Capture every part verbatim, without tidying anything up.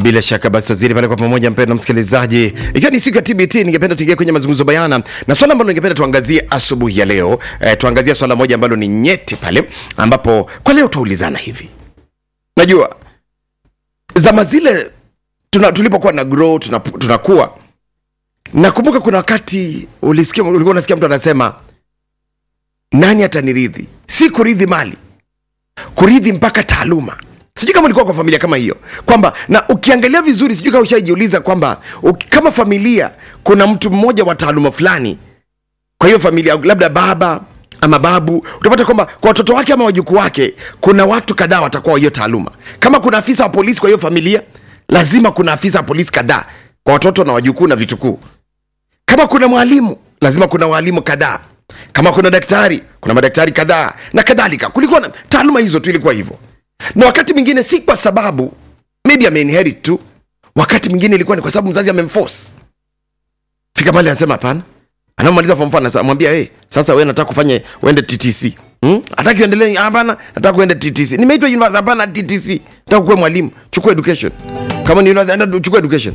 Bila shaka basi tuzidi pale kwa pamoja, mpendwa msikilizaji. Ikiwa ni siku ya T B T, ningependa tuingie kwenye mazungumzo bayana na swala ambalo ningependa tuangazie asubuhi ya leo. Eh, tuangazie swala moja ambalo ni nyeti pale, ambapo kwa leo tuulizana hivi. Najua zama zile tuna, tulipokuwa na grow tunakuwa, nakumbuka kuna wakati ulisikia ulikuwa unasikia mtu anasema nani ataniridhi? Si kuridhi mali, kuridhi mpaka taaluma. Sijui kama ulikuwa kwa familia kama hiyo, kwamba na ukiangalia vizuri, sijui kama ushajiuliza kwamba kama familia kuna mtu mmoja wa taaluma fulani, kwa hiyo familia labda baba ama babu, utapata kwamba kwa watoto wake ama wajukuu wake kuna watu kadhaa watakuwa hiyo taaluma. Kama kuna afisa wa polisi kwa hiyo familia, lazima kuna afisa wa polisi kadhaa kwa watoto na wajukuu na vitukuu. Kama kuna mwalimu, lazima kuna walimu kadhaa. Kama kuna daktari, kuna madaktari kadhaa na kadhalika. Kulikuwa na taaluma hizo tu, ilikuwa hivyo. Na wakati mwingine si kwa sababu maybe ameinherit tu, wakati mwingine ilikuwa ni kwa sababu mzazi amemforce. Fika pale anasema hapana. Anamaliza form four anamwambia hey, sasa wewe nataka kufanye uende T T C. Hmm? Hataki uendelee, hapana, nataka kuenda T T C. Nimeitwa university, hapana T T C. Nataka kuwa mwalimu, chukua education. Kama ni university, enda chukua education.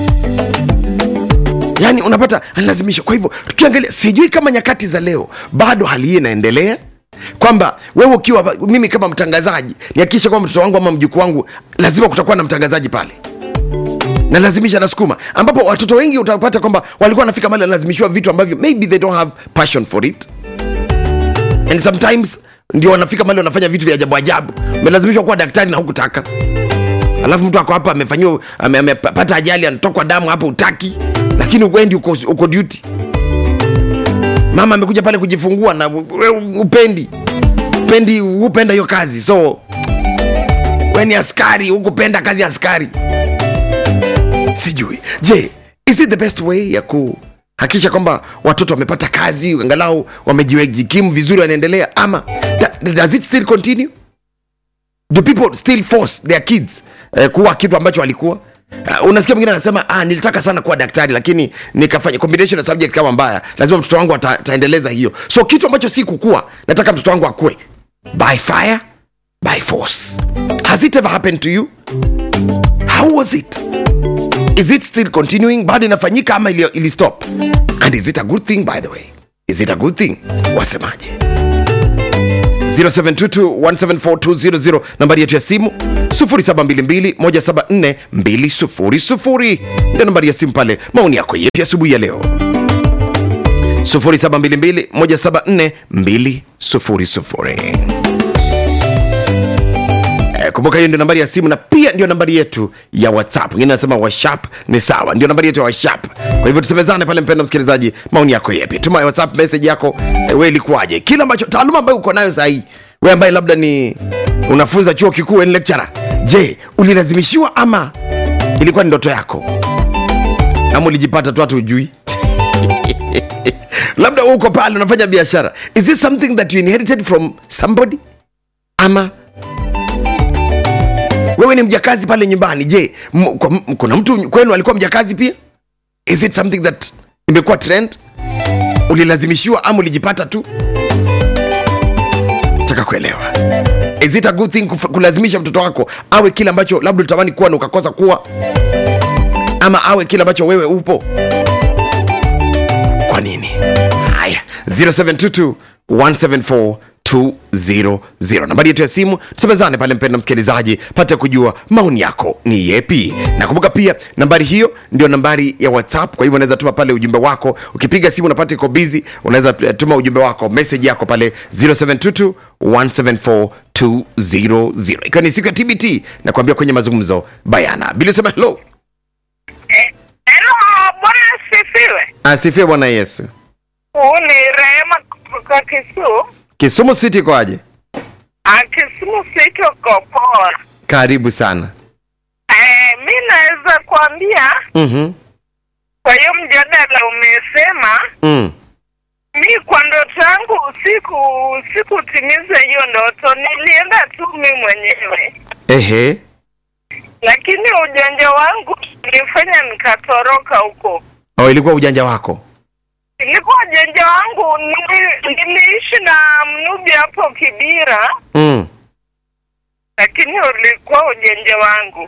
Yani unapata analazimisha. Kwa hivyo tukiangalia, sijui kama nyakati za leo bado hali hii inaendelea, kwamba wewe ukiwa, mimi kama mtangazaji nihakikisha kwamba mtoto wangu ama mjukuu wangu lazima kutakuwa na mtangazaji pale, na lazimisha na sukuma, ambapo watoto wengi utapata kwamba walikuwa wanafika mahali lazimishwa vitu ambavyo maybe they don't have passion for it, and sometimes ndio wanafika mahali wanafanya vitu vya ajabu ajabu. Umelazimishwa kuwa daktari na hukutaka, alafu mtu ako hapa amefanywa amepata ajali, anatokwa damu hapo utaki, lakini uendi uko, uko duty. Mama amekuja pale kujifungua na upendi upendi upenda hiyo kazi, so wewe ni askari, ukupenda kazi ya askari. Sijui, je, is it the best way ya kuhakikisha kwamba watoto wamepata kazi, angalau wamejikimu vizuri, wanaendelea, ama does it still continue? Do people still force their kids uh, kuwa kitu ambacho walikuwa? Uh, unasikia mwingine anasema ah, nilitaka sana kuwa daktari lakini nikafanya combination of subject kama mbaya, lazima mtoto wangu ataendeleza hiyo. So kitu ambacho si kukua, nataka mtoto wangu akue by fire, by force. Has it ever happened to you? How was it? Is it still continuing? Bado inafanyika ama ili, ili stop? And is it a good thing, by the way? Is it a good thing? Wasemaje? zero seven two two one seven four two zero zero nambari yetu ya simu, sufuri saba mbili mbili moja saba nne mbili sufuri sufuri ndio nambari ya simu pale. Maoni yako yepi asubuhi ya leo? sufuri saba mbili mbili moja saba nne mbili sufuri sufuri. Kumbuka hiyo ndio nambari ya simu, na pia ndio nambari yetu ya WhatsApp. Wengine nasema WhatsApp ni sawa, ndio nambari yetu ya WhatsApp. Kwa hivyo tusemezane pale, mpendwa msikilizaji, maoni yako yapi? Tuma WhatsApp message yako, e, wewe ilikuwaje? Kila ambacho taaluma ambayo uko nayo sasa hii, wewe ambaye labda ni unafunza chuo kikuu, ni lecturer, je, ulilazimishiwa ama ilikuwa ni ndoto yako? Ama ulijipata tu hata ujui? Labda uko pale unafanya biashara. Is this something that you inherited from somebody? Ama wewe ni mjakazi pale nyumbani, je, m- m- kuna mtu kwenu alikuwa mjakazi pia? Is it something that imekuwa trend? Ulilazimishiwa ama ulijipata tu? Nataka kuelewa. Is it a good thing kulazimisha mtoto wako awe kile ambacho labda ulitamani kuwa na ukakosa kuwa? Ama awe kile ambacho wewe upo? Kwa nini? Haya, zero seven two two one seven four two zero zero nambari yetu ya simu. Tusemezane pale, mpendwa msikilizaji, pata kujua maoni yako ni yepi. Na kumbuka pia nambari hiyo ndio nambari ya WhatsApp, kwa hivyo unaweza tuma pale ujumbe wako. Ukipiga simu unapata iko busy, unaweza tuma ujumbe wako, message yako pale zero seven two two one seven four two zero zero. Ikiwa ni siku ya T B T, na kuambia kwenye mazungumzo bayana. Bila sema hello. Eh, hello, Bwana asifiwe. Asifiwe Bwana Yesu. Uni Rehema kutoka Kisumu. Kisumu City kwaje? Ah, Kisumu City uko poa. Karibu sana. Eh, mimi naweza kuambia. Mhm. Kwa hiyo mjadala umesema. Mm. Mimi kwa ndoto yangu usiku usiku timiza hiyo ndoto, nilienda tu mimi mwenyewe. Ehe. Lakini ujanja wangu nilifanya nikatoroka huko. Oh, ilikuwa ujanja wako? Ilikuwa ujanja wangu, nili, niliishi na mnubi hapo Kibira. Mm. Lakini ulikuwa ujanja wangu.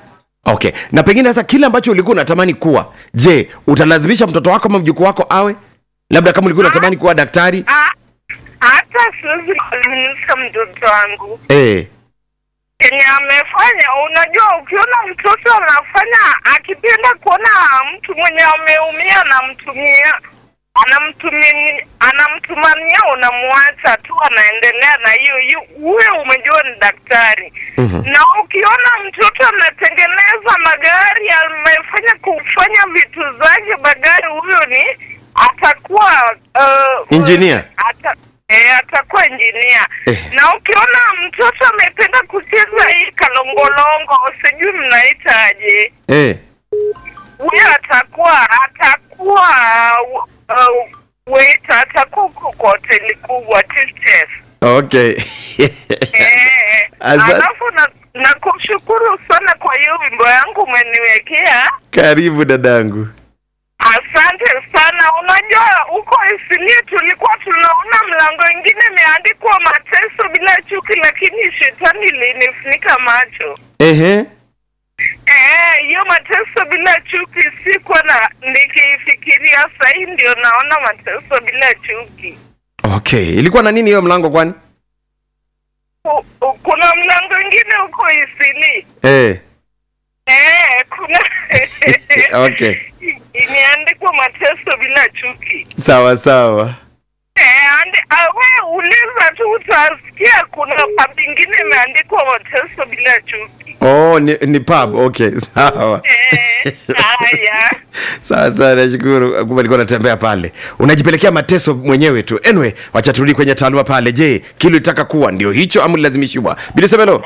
Okay, na pengine sasa kile ambacho ulikuwa unatamani kuwa, je, utalazimisha mtoto wako ama mjukuu wako awe? Labda kama ulikuwa unatamani kuwa daktari? Ah, hata siwezi kulazimisha mtoto wangu. Eh. Kenye amefanya, unajua ukiona mtoto anafanya, akipenda kuona mtu mwenye ameumia anamtumia, anamtumia, anamtumania, unamwacha tu anaendelea na hiyo hiyo, huyo umejua ni daktari. Mm-hmm. Na ukiona mtoto anatengeneza magari, amefanya kufanya vitu zake magari, huyo ni atakuwa uh, engineer. Ata, eh, atakuwa engineer. Eh. Na ukiona mtoto amependa kucheza hii kalongolongo, sijui mnaitaje. Eh. Huyo atakuwa atakuwa uh, waiter, atakuwa kwa hoteli kubwa, chief chef. Okay. Eh. Alafu na nakushukuru sana kwa hiyo wimbo yangu umeniwekea. Karibu dadangu. Asante sana. Unajua huko Isilia tulikuwa tunaona mlango mwingine imeandikwa mateso bila chuki, lakini shetani ilinifunika macho. Ehe. Eh, hiyo mateso bila chuki sikuwa na nikifikiria, sasa hii ndio naona mateso bila chuki. Okay, ilikuwa na nini hiyo mlango kwani? U, u, kuna mlango mwingine huko Isilia. Eh. Eh, kuna Okay. Imeandikwa mateso bila chuki. Sawa sawa. Eh, ande awe uliza tu utasikia kuna pub nyingine imeandikwa mateso bila chuki. Oh, ni, ni pub. Okay, sawa. Eh, haya. Sawa sawa, nashukuru. Kumbe nilikuwa natembea pale. Unajipelekea mateso mwenyewe tu. Anyway, wacha turudi kwenye taaluma pale. Je, kile ulitaka kuwa ndio hicho ama lazimishwa? Bila semelo.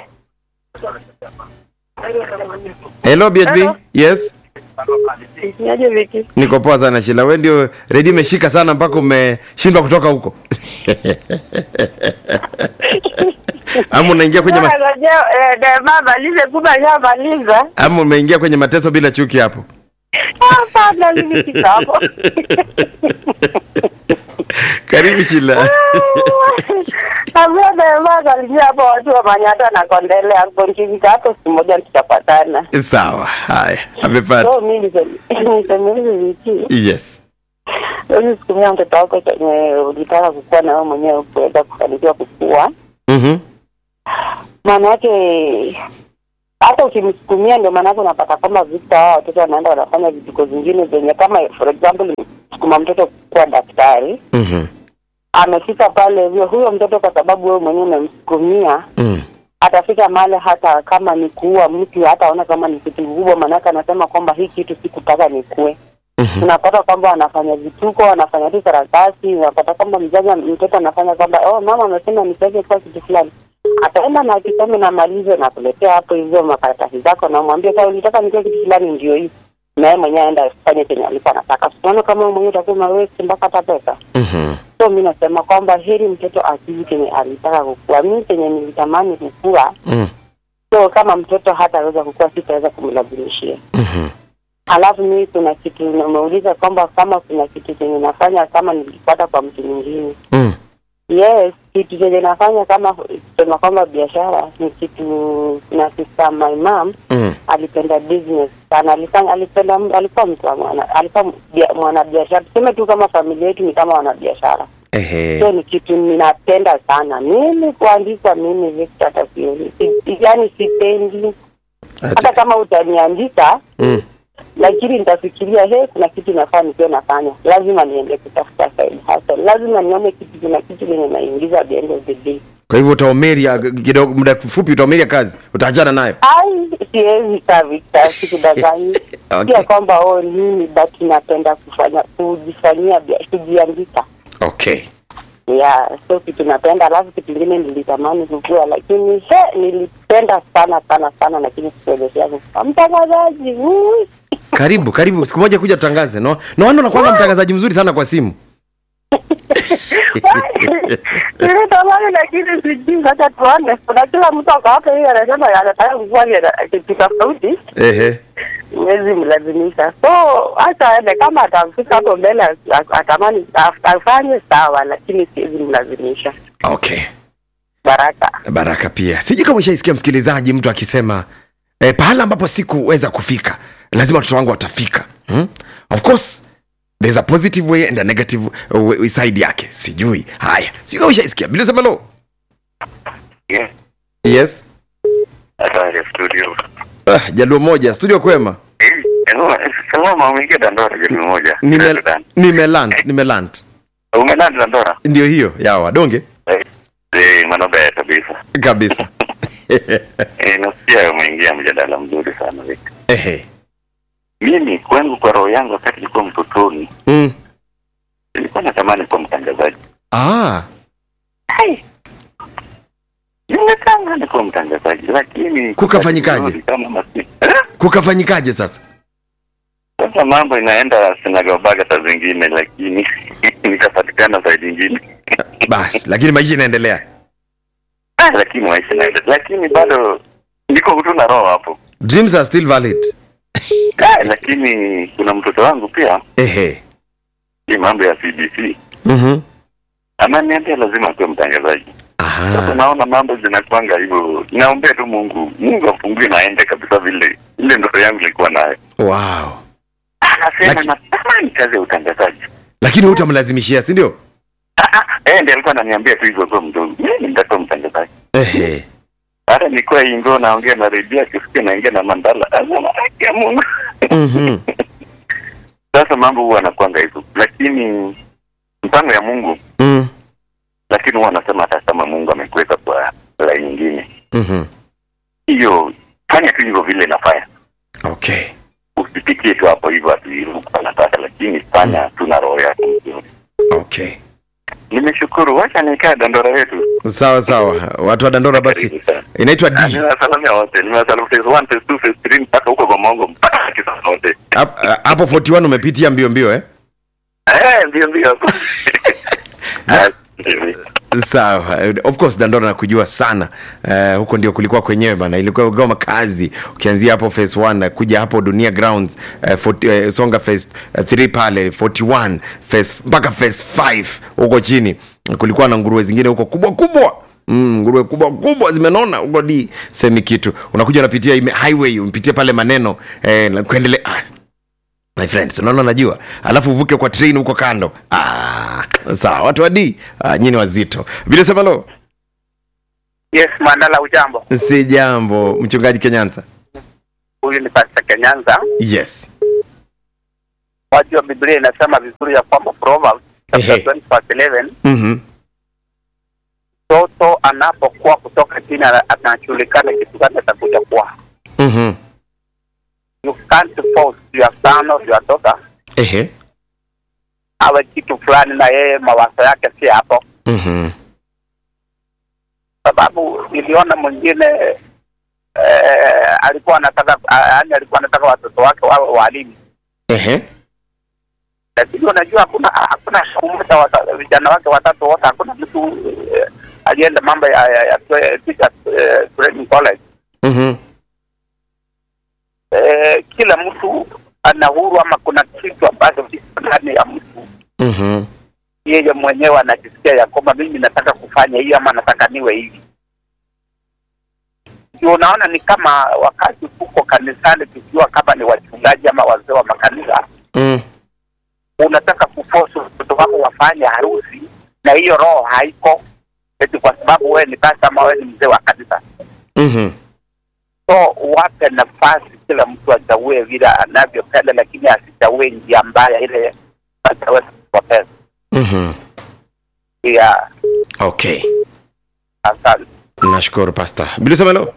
Hello B H B. Hello. Yes. Niaje Viki? Niko poa sana Sheila. Wewe ndio ready umeshika sana mpaka umeshindwa kutoka huko. Ama unaingia kwenye ma... eh dema malize kuba ya maliza. Ama umeingia kwenye mateso bila chuki hapo. Hapana, mimi kitabu. Karibu Sheila. Abia dema malize hapo watu wa Manyata na Kondelea ngonkika hapo siku moja tutapatana. Sawa. Haya, amepata. So mimi nisemelize Viki. Yes. Wewe sikumia mtoto wako kwenye ulitaka kukua na wewe mwenyewe kuweza kufanikiwa kukua. Mhm. Maana yake hata ukimsukumia ndio maana unapata kama vita hao watoto wanaenda wanafanya vituko vingine zenye kama for example sukuma mtoto kuwa daktari. Mhm. Amefika pale hivyo huyo mtoto kwa sababu wewe mwenyewe unamsukumia. Mhm. Atafika mahali hata kama ni kuua mtu hata ona kama ni kitu kubwa, maana anasema kwamba hii kitu sikutaka nikue. Mm-hmm. Unapata kwamba anafanya vituko, anafanya tu karatasi, unapata kwamba mzazi mtoto anafanya kwamba oh mama amesema nipeke kwa kitu fulani. Ataenda na akisema na malize na kuletea hapo hizo makaratasi zako na umwambie kama unataka nitoe kitu fulani ndio hii. Na yeye mwenyewe aenda afanye chenye alikuwa anataka. Unaona kama wewe mwenyewe utakuwa wewe mpaka hata pesa. Mhm. So mimi nasema kwamba heri mtoto asiji chenye alitaka kukua. Mimi chenye nilitamani kukua. Mhm. So kama mtoto hataweza kukua sitaweza kumlazimishia. Mhm. Alafu mimi kuna kitu nimeuliza kwamba kama kuna kitu chenye nafanya kama nilipata kwa mtu mwingine. Mhm. Yes, kitu chenye nafanya kama sema kwamba biashara ni kitu na sister my mom. Mhm. Alipenda business sana, alifanya alipenda alikuwa mtu mwana alikuwa mwana biashara. Tuseme tu kama familia yetu ni kama wana biashara. Ehe. So ni kitu ninapenda sana. Mimi kuandika mimi Victor Tafioni. Yaani sipendi. Hata kama utaniandika, Mhm. lakini nitafikiria he kuna kitu nafaa nikiwa nafanya. Lazima niende kutafuta side hustle. Lazima nione kitu kuna kitu lenye naingiza at the end of the day. Kwa hivyo utaomeria kidogo muda mfupi utaomeria kazi. Utaachana nayo. Ai, siwezi kabisa sikudanganya. Okay. Pia kwamba oh nini but napenda kufanya kujifanyia kujiandika. Okay. Yeah, so kitu napenda, alafu kitu kingine nilitamani kukua lakini he nilipenda sana sana sana lakini sikuwezesha kukua mtangazaji. Karibu, karibu siku moja kuja tutangaze. No. No wano unakuwa mtangazaji mzuri sana kwa simu. Nilitamani lakini sijui hata tuone. Kuna kila mtu akawapo hiyo anasema anataka kufanya kitu tofauti. Ehe. Mwezi mlazimisha. So hata aende kama atafika hapo mbele atamani afanye sawa lakini siwezi mlazimisha. Okay. Baraka. Baraka pia. Sijui kama ushaisikia msikilizaji mtu akisema eh, pahala ambapo sikuweza kufika lazima watoto wangu watafika. hmm? Of course there's a positive way and a negative way side yake. Sijui haya, sijui ushaisikia bila sema lo. Yeah. Yes. Hata studio. Ah, Jaluo moja studio kwema. Eh, salama umeingia Dandora Jaluo moja. Nime nimeland nimeland. Umeland Dandora? Ndio hiyo yawa donge. Eh, eh manobe kabisa. Kabisa. Eh, nasikia umeingia mjadala mzuri sana Vic. Ehe. Mimi kwangu kwa roho yangu wakati nilikuwa mtotoni. Mm. Nilikuwa natamani kuwa mtangazaji. Ah. Hai. Nimetamani kuwa mtangazaji lakini kukafanyikaje? Kama masi. Eh? Kukafanyikaje sasa? Sasa mambo inaenda sinagabaga saa zingine lakini nikapatikana saa nyingine. Bas, lakini maisha inaendelea. Ah, lakini maisha inaendelea. Lakini bado niko tu na roho hapo. Dreams are still valid. Ah, lakini kuna mtoto wangu pia. Ehe. Ni mambo ya C B C. Mhm. Ananiambia lazima kuwe mtangazaji. Aha. Sasa naona mambo zinakwanga hivyo. Naomba tu Mungu, Mungu afungue na aende kabisa vile ile ndoto yangu ilikuwa nayo. Wow. Anasema Laki... natamani kazi ya utangazaji. Lakini hutamlazimishia, si ndio? Ah ah, eh ndiye alikuwa ananiambia tu hivyo kwa mdogo. Mimi nitakuwa mtangazaji. Ehe. Hata nilikuwa ingo naongea na redio kisikia naingia na mandala. Anasema akia Mungu. Mhm. Sasa mambo huwa anakuanga hivyo. Lakini mpango ya Mungu. Mm. Lakini huwa anasema hata kama Mungu amekuweka kwa la nyingine. Mhm. Hiyo fanya tu hivyo vile nafanya. Okay. Usipitie tu hapo hivyo atuiruka nataka lakini fanya mm. tuna roho yako nzuri. Okay. Nimeshukuru, wacha nikaa Dandora yetu. Sawa sawa. Watu wa Dandora basi. Inaitwa D. Nimesalamia wote. Nimesalamia phase one, phase two, phase three mpaka huko kwa Mongo mpaka kisasa wote. Hapo arobaini na moja umepitia mbio mbio eh? Eh, mbio mbio. Sawa. Of course Dandora nakujua sana. Uh, huko ndio kulikuwa kwenyewe bana. Ilikuwa kama kazi. Ukianzia hapo phase one kuja hapo Dunia Grounds uh, forty, uh, Songa phase three pale arobaini phase mpaka phase five huko chini. Kulikuwa na nguruwe zingine huko kubwa kubwa. Mm, nguruwe kubwa kubwa zimenona huko di semi kitu. Unakuja unapitia highway, unapitia pale maneno eh kuendelea. Ah. My friends, unaona najua. Alafu uvuke kwa train huko kando. Ah, sawa, watu wa D, ah, nyinyi wazito. Bila sema lo. Yes, Mandala ujambo. Si jambo, mchungaji Kenyanza. Huyu ni Pastor Kenyanza. Yes. Wajua Biblia inasema vizuri ya kwamba Proverbs twenty verse eleven. Mhm. Mtoto anapokuwa kutoka chini anajulikana kitu gani atakuja kuwa. Mhm. You can't force your son or your daughter. Ehe. Awe kitu fulani na yeye mawazo yake si hapo. Mhm. Sababu niliona mwingine eh, alikuwa anataka yani alikuwa anataka watoto wake wawe walimu. Ehe. Lakini unajua hakuna hakuna mmoja wa vijana wake watatu wote hakuna mtu eh, alienda mambo ya ya, ya teacher eh, training college. Mhm. Eh, kila mtu ana huru ama kuna kitu ambacho kiko ndani ya mtu. Mhm. Yeye mwenyewe anajisikia ya kwamba mimi nataka kufanya hiyo ama nataka niwe hivi. Ndio unaona ni kama wakati tuko kanisani tukiwa kama ni wachungaji ama wazee wa makanisa. Mm. Unataka kuforce watoto wako wafanye harusi na hiyo roho haiko eti kwa sababu wewe ni pastor ama wewe ni mzee wa kanisa. Mhm. So wape nafasi kila mtu achague vile anavyopenda lakini asichague njia mbaya ile ataweza kupoteza. Mhm. Yeah. Okay. Asante. Nashukuru pastor. Bila sema lo.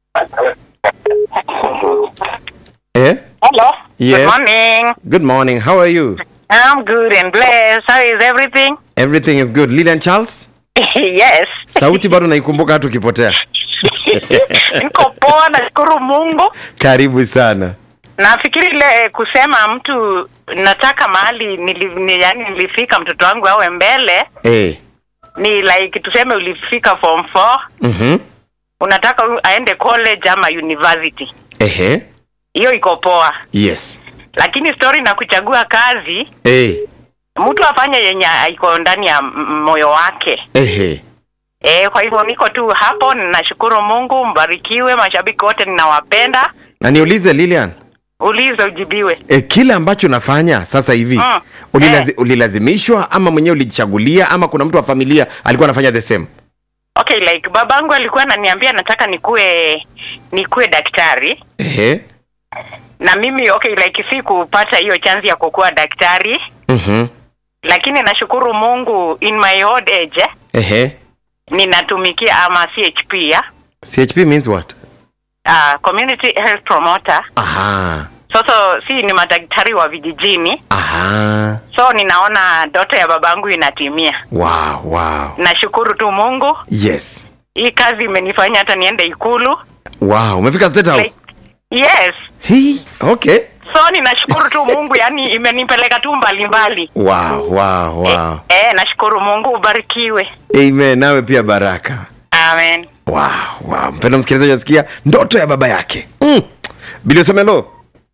Eh? Hello. Yes. Good morning. Good morning. How are you? I'm good and blessed. How is everything? Everything is good. Lilian Charles? Yes. Sauti bado naikumbuka hata ukipotea. Niko poa, nashukuru Mungu. Karibu sana. Nafikiri ile kusema mtu nataka mahali nili, ni, yani nilifika mtoto wangu awe mbele. Eh. Hey. Ni like tuseme ulifika form four. Mhm. Unataka aende college ama university. Ehe. Hiyo iko poa. Yes. Lakini story na kuchagua kazi, eh. Hey. Mtu afanye yenye iko ndani ya moyo wake. Ehe. Eh, kwa hivyo niko tu hapo, ninashukuru Mungu, mbarikiwe, mashabiki wote ninawapenda. Na niulize Lilian, uliza ujibiwe. E, kile ambacho nafanya sasa hivi mm. ulilazi, eh. ulilazimishwa ama mwenyewe ulijichagulia ama kuna mtu wa familia alikuwa anafanya the same? Okay, like babangu alikuwa ananiambia nataka nikue nikue daktari. Ehe. Na mimi okay, like si kupata hiyo chance ya kukua daktari. Mhm. Lakini nashukuru Mungu in my old age. Ehe. Ninatumikia ama C H P ya. C H P means what? Uh, community health promoter. Aha. So, so si ni madaktari wa vijijini. Aha. So ninaona ndoto ya babangu inatimia. Wow, wow. Nashukuru tu Mungu. Yes. Hii kazi imenifanya hata niende Ikulu. Wow, umefika State House? Like, yes. Hii, okay. So ninashukuru tu Mungu, yani imenipeleka tu mbali mbali. Wow, wow, wow. Eh, eh nashukuru Mungu, ubarikiwe. Amen, nawe pia baraka. Amen. Wow, wow. Mpendwa msikilizaji, unasikia ndoto ya baba yake. Mm. Bilio Semelo.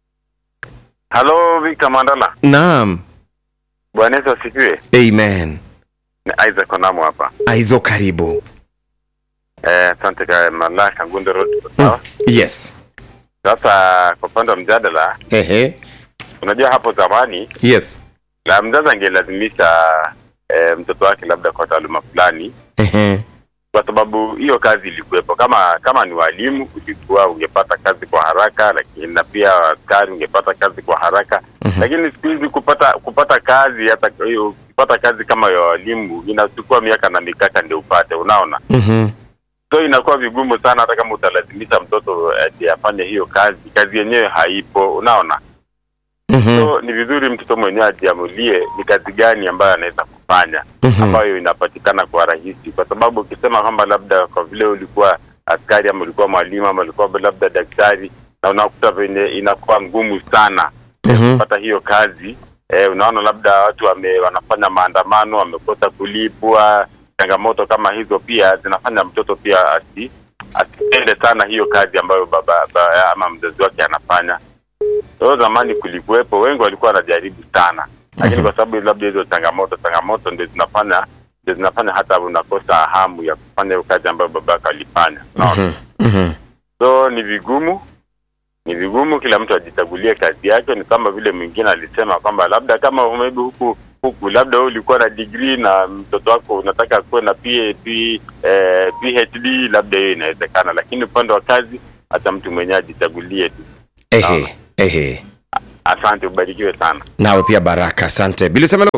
Hello Victor Mandala. Naam. Bwana Yesu asifiwe. Amen. Ni Isaac Onamu hapa. Aizo karibu. Eh, asante kwa Malaka Ngundo Road. Mm. Yes. Sasa kwa upande wa mjadala, ehe, unajua hapo zamani, yes, la mzazi angelazimisha e, mtoto wake labda kwa taaluma fulani, ehe, kwa sababu hiyo kazi ilikuwepo. Kama kama ni walimu, ulikuwa ungepata kazi kwa haraka, lakini na pia askari ungepata kazi kwa haraka. Mm-hmm. Lakini siku hizi kupata kupata kazi, hata hiyo kupata kazi kama ya walimu inachukua miaka na mikaka ndio upate, unaona? Mhm. So inakuwa vigumu sana hata kama utalazimisha mtoto eh, afanye hiyo kazi. Kazi yenyewe haipo, unaona? Mm-hmm. So ni vizuri mtoto mwenyewe ajiamulie ni kazi gani ambayo anaweza kufanya, mm-hmm, ambayo inapatikana kwa rahisi. Kwa sababu ukisema kwamba labda kwa vile ulikuwa askari ama ulikuwa mwalimu ama ulikuwa labda daktari, na unakuta venye inakuwa ngumu sana, mm-hmm, kupata hiyo kazi. Eh, unaona labda watu wame, wanafanya maandamano, wamekosa kulipwa. Changamoto kama hizo pia zinafanya mtoto pia asi asipende sana hiyo kazi ambayo baba, baba ama mzazi wake anafanya. So zamani kulikuwepo, wengi walikuwa wanajaribu sana, lakini kwa sababu labda hizo changamoto changamoto ndio zinafanya ndio zinafanya hata unakosa hamu ya kufanya hiyo kazi ambayo babaka alifanya. Mhm. Mhm. So ni vigumu ni vigumu kila mtu ajichagulie kazi yake. Ni kama vile mwingine alisema kwamba labda kama umebi huku huku labda wewe ulikuwa na degree na mtoto wako unataka kuwa na P H D, eh, P H D, labda hiyo inawezekana, lakini upande wa kazi hata mtu mwenyewe ajichagulie tu. Ehe, ehe. Asante, ubarikiwe sana. Nawe pia baraka, asante. Bilio Semelo.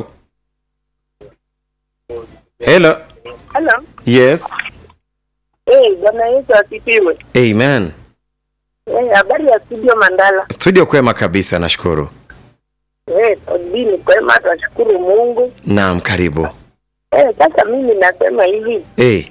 Hello. Hello. Yes. Eh, Bwana Yesu asifiwe. Amen. Eh, habari ya studio Mandala. Studio kwema kabisa, nashukuru. Eh, ni kwema, tunashukuru Mungu. Naam, karibu. Eh, sasa mimi nasema hivi. Eh.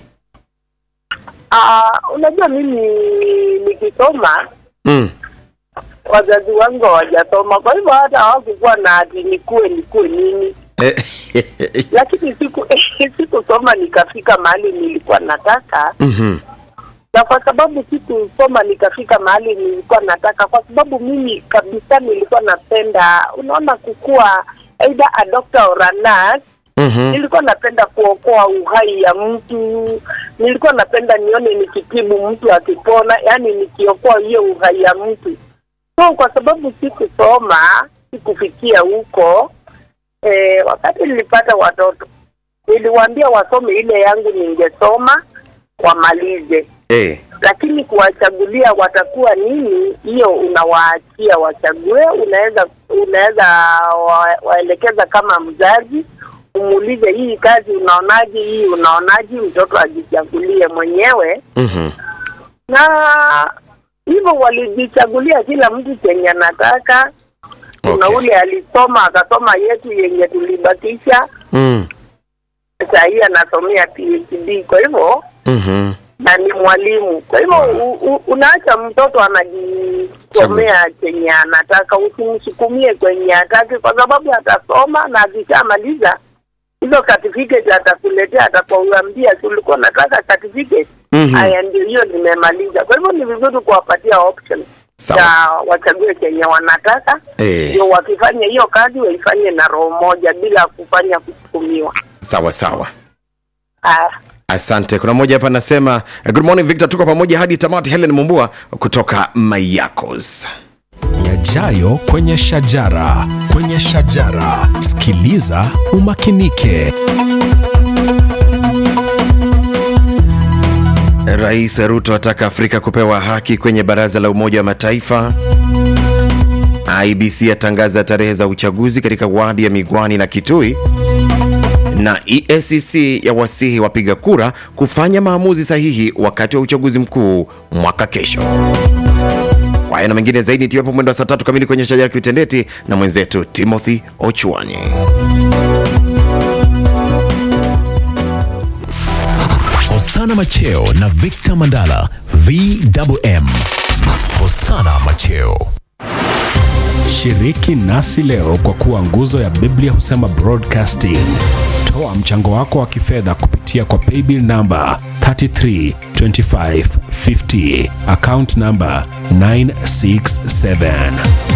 Ah, unajua mimi nikisoma, Mm. wazazi wangu hawajasoma, kwa hivyo hata hawakuwa na ati nikue nikue nini. Eh. Lakini siku sikusoma nikafika mahali nilikuwa nataka. Mhm. Na kwa sababu sikusoma nikafika mahali nilikuwa nataka, kwa sababu mimi kabisa nilikuwa napenda, unaona, kukua either a doctor or a nurse. Mhm. Nilikuwa napenda kuokoa uhai ya mtu. Nilikuwa napenda nione nikitibu mtu akipona, yani nikiokoa hiyo uhai ya mtu. So kwa sababu sikusoma, sikufikia huko, eh, wakati nilipata watoto, niliwaambia wasome ile yangu ningesoma, wamalize. Eh. Lakini kuwachagulia watakuwa nini, hiyo unawaachia wachague. Unaweza unaweza wa, waelekeza kama mzazi, umuulize hii kazi unaonaje, hii unaonaje, mtoto ajichagulie mwenyewe. Mhm. Na hivyo walijichagulia kila mtu chenye anataka. Kuna Okay. ule alisoma akasoma yetu yenye tulibakisha. Mm. Sasa hii anasomea P H D, kwa hivyo Mhm. na ni mwalimu. Kwa hivyo wow, unaacha mtoto anajisomea chenye anataka, usimsukumie kwenye atake, kwa sababu atasoma na akishamaliza hizo certificate atakuletea, atakwambia ulikuwa nataka certificate. Mhm. Haya, ndio hiyo nimemaliza. Kwa hivyo ni vizuri kuwapatia option ya wachague chenye wanataka. Eh. Ndio wakifanya hiyo kazi waifanye na roho moja bila kufanya kusukumiwa. Sawa sawa. Ah. Asante. Kuna mmoja hapa anasema good morning Victor, tuko pamoja hadi tamati. Helen Mumbua kutoka Mayakos. Yajayo kwenye shajara, kwenye shajara. Sikiliza umakinike. Rais Ruto ataka Afrika kupewa haki kwenye baraza la Umoja wa Mataifa. I B C atangaza tarehe za uchaguzi katika wadi ya Migwani na Kitui. Na E A C C ya wasihi wapiga kura kufanya maamuzi sahihi wakati wa uchaguzi mkuu mwaka kesho. Kwa haya na mengine zaidi tiwapo mwendo wa saa tatu kamili kwenye shajara kiutendeti na mwenzetu Timothy Ochuanyi. Hosana Macheo na Victor Mandala V M M. Hosana Macheo. Shiriki nasi leo kwa kuwa nguzo ya Biblia Husema Broadcasting. Toa mchango wako wa kifedha kupitia kwa paybill number three three two five five zero, account number nine six seven.